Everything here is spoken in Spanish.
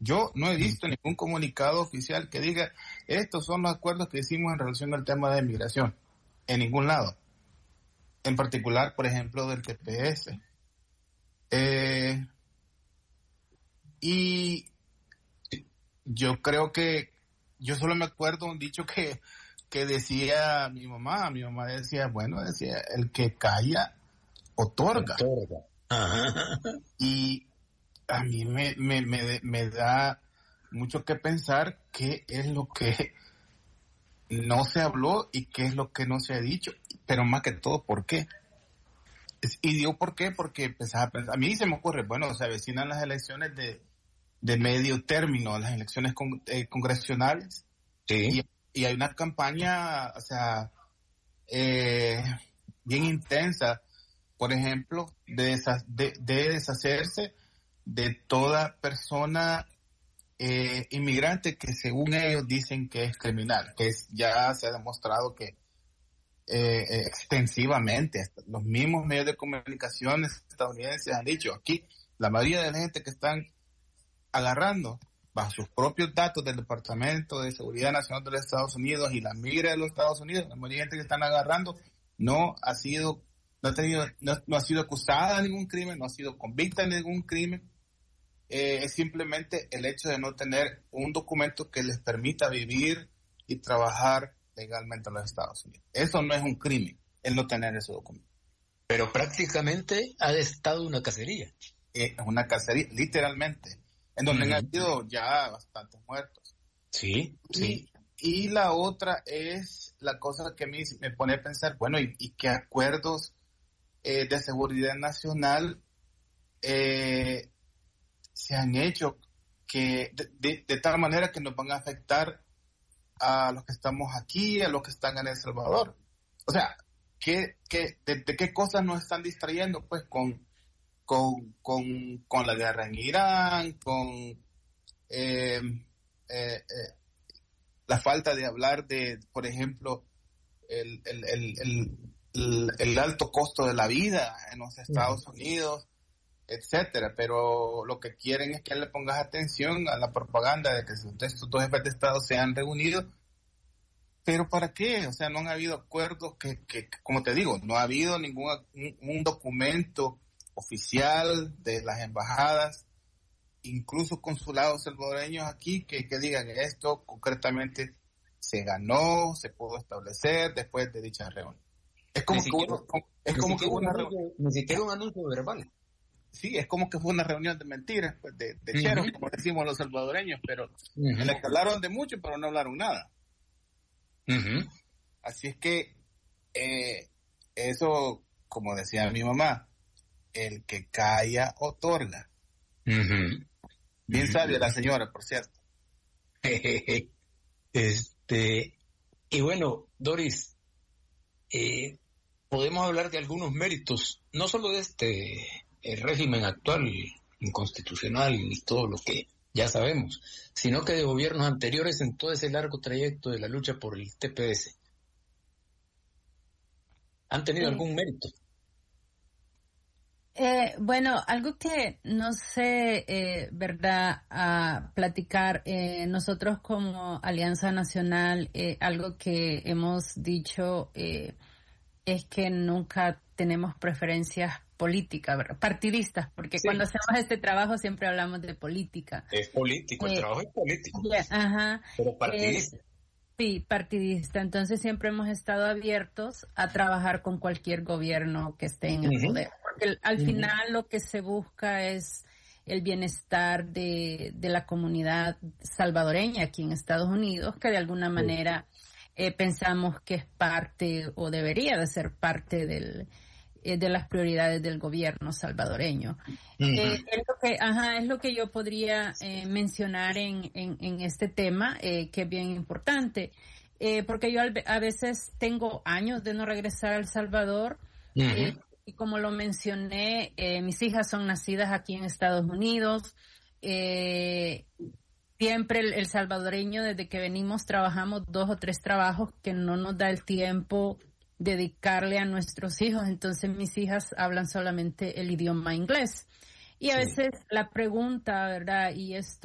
Yo no he visto ningún comunicado oficial que diga, estos son los acuerdos que hicimos en relación al tema de migración, en ningún lado. En particular, por ejemplo, del TPS. Y yo creo que, yo solo me acuerdo un dicho que decía mi mamá decía, el que calla, otorga. Ajá. Y a mí me da mucho que pensar qué es lo que no se habló y qué es lo que no se ha dicho, pero más que todo, ¿por qué? Y digo ¿por qué? Porque empezaba a pensar, a mí se me ocurre, se avecinan las elecciones de medio término, las elecciones congresionales, Sí. y hay una campaña, bien intensa, por ejemplo, de deshacerse de toda persona inmigrante que según ellos dicen que es criminal, ya se ha demostrado que extensivamente, hasta los mismos medios de comunicación estadounidenses han dicho, aquí la mayoría de la gente que están agarrando bajo sus propios datos del Departamento de Seguridad Nacional de los Estados Unidos y la migra de los Estados Unidos, la mayoría de gente que están agarrando no ha sido acusada de ningún crimen, no ha sido convicta de ningún crimen. Es simplemente el hecho de no tener un documento que les permita vivir y trabajar legalmente en los Estados Unidos. Eso no es un crimen, el no tener ese documento. Pero prácticamente ha estado una cacería. Es una cacería, literalmente, en donde han habido ya bastantes muertos. Sí, sí. Y la otra es la cosa que a mí me pone a pensar, ¿y qué acuerdos de seguridad nacional se han hecho que de tal manera que nos van a afectar a los que estamos aquí, a los que están en El Salvador? O sea, de qué cosas nos están distrayendo? Pues con la guerra en Irán, con la falta de hablar de, por ejemplo, el alto costo de la vida en los Estados Unidos, etcétera. Pero lo que quieren es que le pongas atención a la propaganda de que estos dos jefes de Estado se han reunido. ¿Pero para qué? O sea, no han habido acuerdos que como te digo, no ha habido un documento oficial de las embajadas, incluso consulados salvadoreños aquí, que digan esto concretamente se ganó, se pudo establecer después de dicha reunión. Es como que una reunión. Ni siquiera un anuncio verbal. Sí, es como que fue una reunión de mentiras, pues de cheros, como decimos los salvadoreños, pero les hablaron de mucho, pero no hablaron nada. Así es que eso, como decía mi mamá, el que calla otorga. Bien sabia la señora, por cierto. Y bueno, Doris, podemos hablar de algunos méritos, no solo de este régimen actual, inconstitucional y todo lo que ya sabemos, sino que de gobiernos anteriores en todo ese largo trayecto de la lucha por el TPS. ¿Han tenido algún mérito? Algo que no sé, ¿verdad?, a platicar, nosotros como Alianza Nacional, algo que hemos dicho es que nunca tenemos preferencias políticas, ¿verdad?, partidistas, porque cuando hacemos este trabajo siempre hablamos de política. Es político, el trabajo es político. Pero partidista. Sí, partidista. Entonces siempre hemos estado abiertos a trabajar con cualquier gobierno que esté en el poder. Porque al final lo que se busca es el bienestar de la comunidad salvadoreña aquí en Estados Unidos, que de alguna manera pensamos que es parte o debería de ser parte de las prioridades del gobierno salvadoreño. Es lo que yo podría mencionar en este tema, que es bien importante, porque yo a veces tengo años de no regresar a El Salvador, y como lo mencioné, mis hijas son nacidas aquí en Estados Unidos. Siempre el salvadoreño, desde que venimos, trabajamos 2 o 3 trabajos que no nos da el tiempo dedicarle a nuestros hijos. Entonces mis hijas hablan solamente el idioma inglés. Y a veces la pregunta, ¿verdad? Y esto